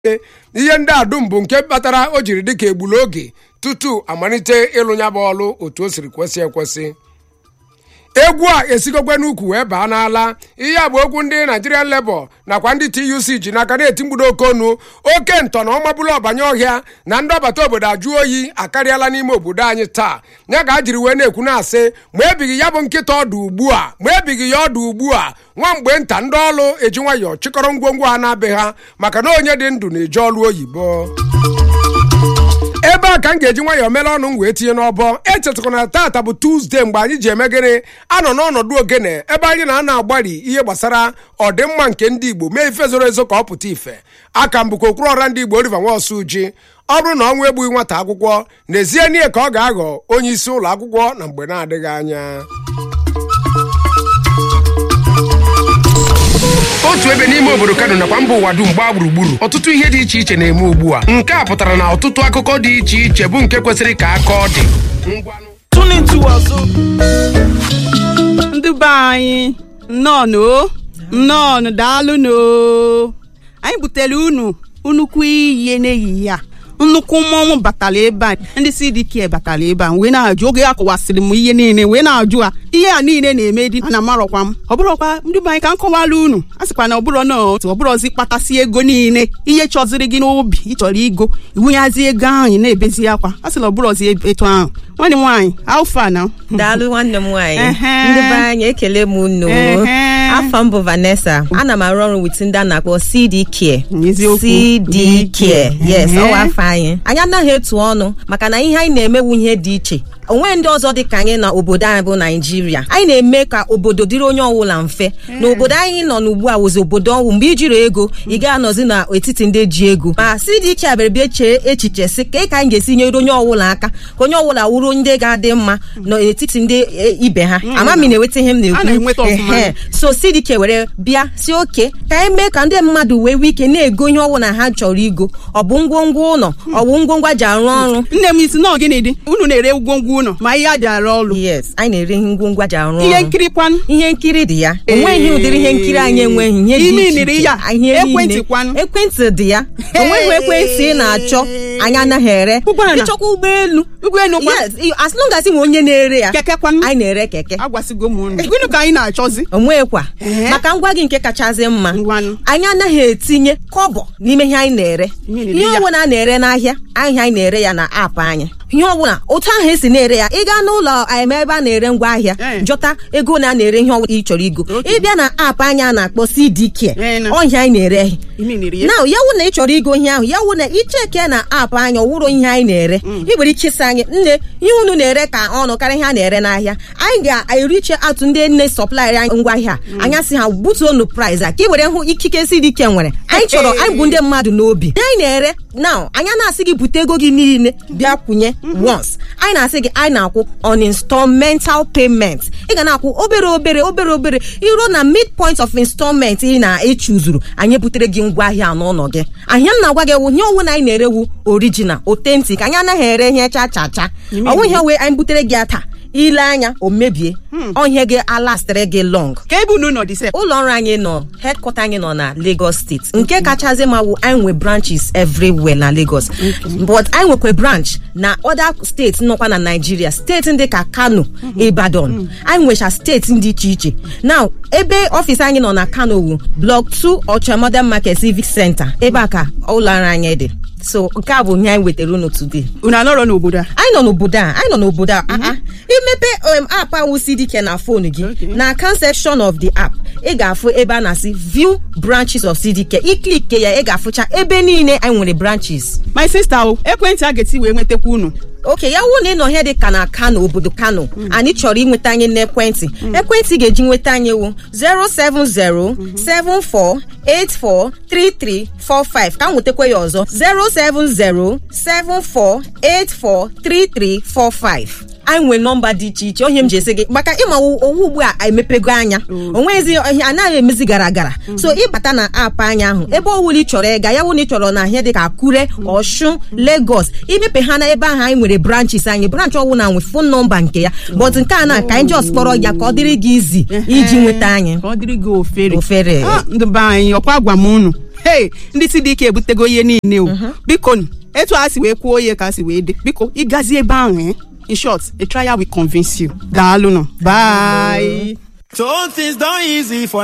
ihe ndị a dum bụ nke kpatara o jiri dịka egbulu oge tutu amalite ịlụ ya bụ ọlụ otu o siri kwesị ekwesị. Egwu a esigokwe n'ukwu wee baa n'ala. Ihe a bụ okwu ndị Nigerian Labour nakwa ndị TUC ji n'aka na-eti mgbudo okonu oke ntọ na ọmabụla ọbanye ọhịa na ndị ọbata obodo ajụ oyi akarịala n'ime obodo anyị taa. Ya ka a jiri wee na-ekwu na-asị ma ebighị ya bụ nkịta ọdụ ugbu a ma ebighị ya ọdụ ugbu a nwa mgbe nta ndị ọlụ eji nwayọọ chịkọrọ ngwongwo ha na-abị ha maka na onye dị ndụ na-eje ọlụ oyibo. Ebe a ka m ga-eji nwayọọ mere ọnụ m wee tinye n'ọbọ. Echetakwana taata bụ Tuesday mgbe anyị ji eme gịnị anọ n'ọnọdụ ogene ebe anyị na-ana agbari ihe gbasara ọdịmma nke ndị Igbo mee ife zoro ezo ka ọ pụta ife. Aka m bụkwa Okwuluọra ndị Igbo Oliver Nwosuji. Ọ bụrụ na ọnwa egbughị nwata akwụkwọ n'ezie n'ihe ka ọ ga-aghọ onye isi ụlọ akwụkwọ na mgbe na-adịghị anya. Otu ebe n'ime obodo Kano nakwa mba ụwa dum gbaa gburugburu ọtụtụ ihe dị iche iche na-eme ugbu a. Nke a pụtara na ọtụtụ akụkọ dị iche iche bụ nke kwesịrị ka aka ọ dị. Ndị be anyị nnọọ daalụ no. Anyị butere nnukwu ihe n'ehihie a. Nnukwu mmọnwụ batara ebe a, ndị CDK batara ebe a wee na-ajụ oge a kọwasịrị m ihe niile wee na-ajụ a ihe a niile na-eme dị na marọkwa m. Ọ bụrụkwa ndị be anyị ka m kọwara unu a sịkwa na ọ bụrụzi kpatasị ego niile ihe chọziri gị n'obi ịchọrọ igo iwunyazi ego ahụ na-ebezi akwa a sịla ọ bụrụzi etu ahụ. Nwanne m nwaanyị alfa na daalụ nwanne m nwaanyị ndị be anyị ekele m unu. Afọ m bụ Vanessa. Ana m arụ ọrụ with ndị a na-akpọ CDK. Yes, ọwa afọ anyị anaghị etu ọnụ maka na ihe anyị na-emewu ihe dị iche. Onwe ndị ọzọ dị ka anyị na obodo anyị bụ Naijiria. Anyị na-eme ka obodo dịrị onye ọbụla mfe. Na obodo anyị nọ n'ugbu a wụzi obodo ọnwụ mgbe ijiri ego ị ga-anọzi n'etiti ndị ji ego. Ma CDK abịarịbịa chee echiche sị ka anyị ga-esi nyere onye ọbụla aka ka onye ọbụla wuru ndị ga-adị mma n'etiti ndị ibe ha. Amami na-enweta ihe m na-ekwu. So CDK were bịa si oke ka anyị mee ka ndị mmadụ wee ike na-ego ihe ọbụla ha chọrọ igo. Ọ bụ ngwongwo ụlọ, ọ bụ ngwongwo ji arụ ọrụ. Nne m isi nọ gịnị dị unu na-ere ngwongwo ụlọ ma ihe a ji arụ ọrụ. Yes, anyị na-ere ngwongwo ji arụ ọrụ. Ihe nkiri kwanụ. Ihe nkiri dị ya. Onweghị ụdịrị ihe nkiri anyị enweghị ihe dị iche. Ekwentị kwanụ. Ekwentị dị ya. Onweghị ekwentị ị na-achọ anyị anaghị ere. Ịchọkwa ụgbọelu. Yes, as long as ị nwe onye na-ere ya. Keke kwanụ. Anyị na-ere keke. Agwasịgo m unu. Gịnị ka anyị na-achọzi? Onwekwa. Maka ngwa gị nke kachasị mma. Anyị anaghị etinye kọbọ n'ime ihe anyị na-ere. Ihe ọbụla a na-ere n'ahịa, anyị na-ere ya na app anyị. Ihe ọbụla otu ahụ esi na-ere ya, ị gaa n'ụlọ ebe a na-ere ngwa ahịa jọta ego na a na-ere ihe ọbụla ị chọrọ igo. Ịbịa na app anyị a na-akpọ CDK ọhịa anyị na-ere. Na ya wụ na ị chọrọ igo ihe ahụ, ya wụ na icheke na app anyị ọwụrụ ihe anyị na-ere. Ị nwere ike ịsị anyị nne ihe unu na-ere ka ọnụ karịa ihe a na-ere n'ahịa. Anyị ga-eriche atụ ndị nne sọplaịrị anyị ngwa ahịa anya sị ha butuonu price a ka ị were hụ ikike CDK nwere. Anyị chọrọ anyị bụ ndị mmadụ n'obi anyị na-ere. Now anya na-asị gị bute ego gị niile bịa kwụnye once. Anyị na-asị gị anyị na-akwụ on installmental payment. Ị ga na-akwụ obere iruo na midpoint of installment ị na-echuzuru anyị butere gị ngwa ahịa n'ụlọ gị. Ahịa m na-agwa gị ewu ihe ọnwụ na anyị na-erewu original authentic. Anyị anaghị ere ihe cha. Ọnwụ ihe wee anyị butere gị ata ile anya o mebie onye gị alastịrị gị long. Ka ebe unu nọ dị sef. Ụlọ ọrụ anyị nọ headquarter anyị nọ na Lagos State. Nke kachasị ma wụ anyị nwe branches everywhere na Lagos. But anyị nwekwa branch na other states nọkwa na Nigeria. Steeti ndị ka Kano, Ibadan. Anyị nwecha steeti dị iche iche. Now ebe ọfịs anyị nọ na Kano wu Block 2 Ocha Modern Market Civic Center. Ebe a ka ụlọ ọrụ anyị dị. So nke a bụ ihe anyị wetara unu today. Unu anọrọ n'obodo a? Anyị nọ n'obodo a. Imepe app ahụ CDK na phone gị na account section of the app ị ga-afụ ebe a na-asị view branches of CDK. Iklik ya ị ga-afụcha ebe niile anyị nwere branches. My sister ekwentị a ga-eti wee nwetakwa unu. Okay, ya wụ na ị nọ ihe dị ka na Kano, obodo Kano, anyị chọrọ inweta anyị n'ekwentị. Ekwentị ga-eji nweta anyị wụ 07074843345. Ka m nwetakwa ya ọzọ 07074843345. anyị nwere nọmba dị iche iche. Onye m ji esi gị maka ịma owu ugbu a emepego anya onwezi ọhịa anaghị emezi gara gara. So ịbata na app anya ahụ ebe ọwụla ị chọrọ ịga ya wụ na ị chọrọ na ahịa dịka Akure, Osun, Lagos, imepe ha na ebe ahụ anyị nwere branches anyị branch ọwụ na nwe phone nọmba nke ya but nke a na ka anyị just kpọrọ ya ka ọ dịrị gị izi iji nweta anyị ka ọ dịrị gị ofere. Ndị be anyị ọkwa gwa m unu ndị si dị ike ebutego ihe niile o biko etu a si wee kwuo ihe ka a si wee dị biko ịgazi ebe ahụ in short a trial will convince you. Daalụ nọ bye. So things done easy for